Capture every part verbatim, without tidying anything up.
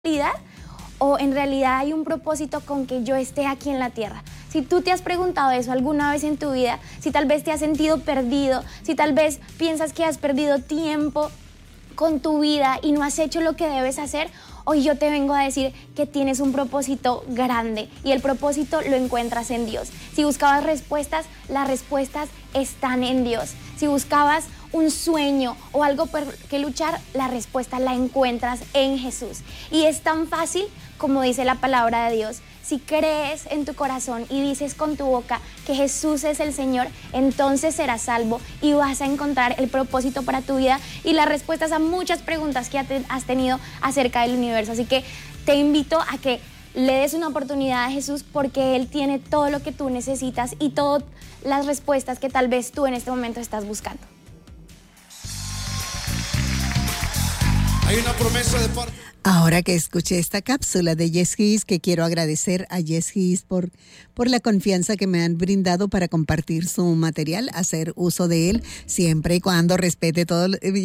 realidad o en realidad hay un propósito con que yo esté aquí en la tierra? Si tú te has preguntado eso alguna vez en tu vida, si tal vez te has sentido perdido, si tal vez piensas que has perdido tiempo con tu vida y no has hecho lo que debes hacer, hoy yo te vengo a decir que tienes un propósito grande y el propósito lo encuentras en Dios. Si buscabas respuestas, las respuestas están en Dios. Si buscabas un sueño o algo por que luchar, la respuesta la encuentras en Jesús. Y es tan fácil como dice la palabra de Dios. Si crees en tu corazón y dices con tu boca que Jesús es el Señor, entonces serás salvo y vas a encontrar el propósito para tu vida y las respuestas a muchas preguntas que has tenido acerca del universo. Así que te invito a que le des una oportunidad a Jesús porque Él tiene todo lo que tú necesitas y todas las respuestas que tal vez tú en este momento estás buscando. Hay una promesa de parte. Ahora que escuché esta cápsula de Yes He Is, que quiero agradecer a Yes He Is por, por la confianza que me han brindado para compartir su material, hacer uso de él siempre y cuando respete todo,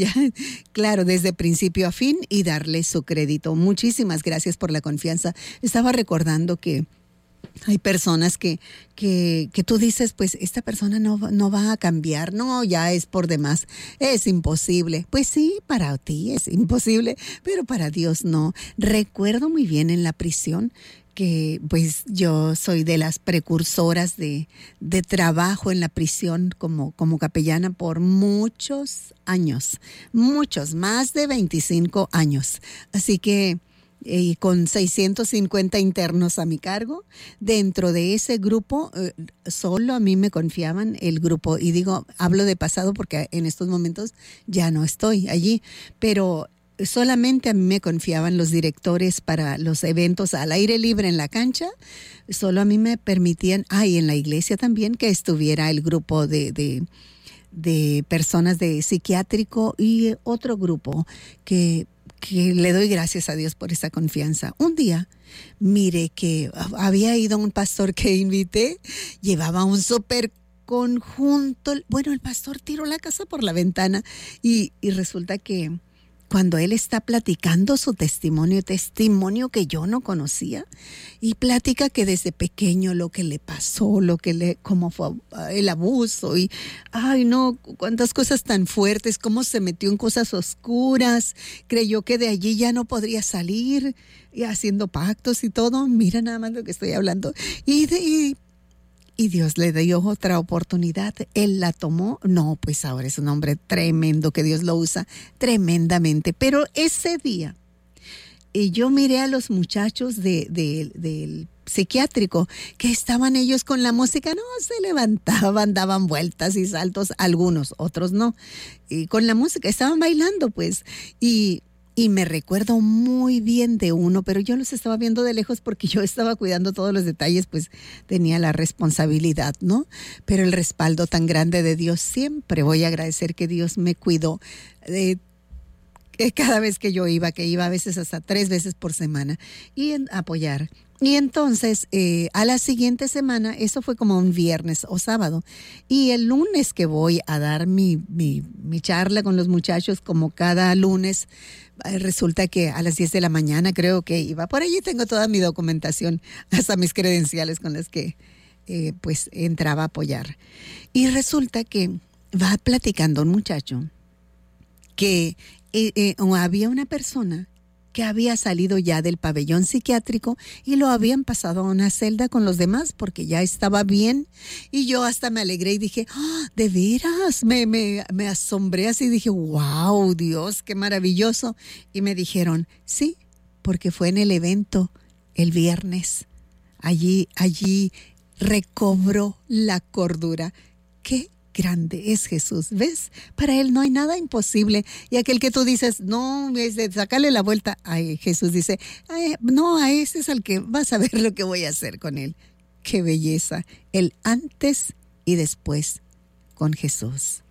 claro, desde principio a fin y darle su crédito. Muchísimas gracias por la confianza. Estaba recordando que hay personas que, que, que tú dices, pues esta persona no, no va a cambiar, no, ya es por demás, es imposible. Pues sí, para ti es imposible, pero para Dios no. Recuerdo muy bien en la prisión que pues yo soy de las precursoras de, de trabajo en la prisión como, como capellana por muchos años, muchos, más de veinticinco años. Así que y con seiscientos cincuenta internos a mi cargo. Dentro de ese grupo, eh, solo a mí me confiaban el grupo. Y digo, hablo de pasado porque en estos momentos ya no estoy allí. Pero solamente a mí me confiaban los directores para los eventos al aire libre en la cancha. Solo a mí me permitían, ah, y en la iglesia también, que estuviera el grupo de... de de personas de psiquiátrico y otro grupo que que le doy gracias a Dios por esa confianza. Un día, mire que había ido un pastor que invité, llevaba un súper conjunto. Bueno, el pastor tiró la casa por la ventana y, y resulta que cuando él está platicando su testimonio, testimonio que yo no conocía, y platica que desde pequeño lo que le pasó, lo que le, cómo fue el abuso, y ay no, cuántas cosas tan fuertes, cómo se metió en cosas oscuras, creyó que de allí ya no podría salir, y haciendo pactos y todo. Mira nada más lo que estoy hablando. Y de, y Y Dios le dio otra oportunidad. Él la tomó. No, pues ahora es un hombre tremendo que Dios lo usa tremendamente. Pero ese día, y yo miré a los muchachos de, de, del psiquiátrico que estaban ellos con la música. No, se levantaban, daban vueltas y saltos. Algunos, otros no. Y con la música estaban bailando, pues. Y... Y me recuerdo muy bien de uno, pero yo los estaba viendo de lejos porque yo estaba cuidando todos los detalles, pues tenía la responsabilidad, ¿no? Pero el respaldo tan grande de Dios, siempre voy a agradecer que Dios me cuidó de cada vez que yo iba, que iba a veces hasta tres veces por semana, y en apoyar. Y entonces, eh, a la siguiente semana, eso fue como un viernes o sábado, y el lunes que voy a dar mi, mi, mi charla con los muchachos, como cada lunes, eh, resulta que a las diez de la mañana creo que iba. Por allí tengo toda mi documentación, hasta mis credenciales con las que eh, pues entraba a apoyar. Y resulta que va platicando un muchacho que eh, eh, había una persona que había salido ya del pabellón psiquiátrico y lo habían pasado a una celda con los demás porque ya estaba bien. Y yo hasta me alegré y dije, ¡oh, de veras! Me, me, me asombré así y dije, ¡wow, Dios, qué maravilloso! Y me dijeron, sí, porque fue en el evento el viernes. Allí, allí recobró la cordura. ¡Qué grande es Jesús! ¿Ves? Para Él no hay nada imposible. Y aquel que tú dices, no, es de sacarle la vuelta, ay, Jesús dice, ay, no, a ese es al que vas a ver lo que voy a hacer con él. ¡Qué belleza! El antes y después con Jesús.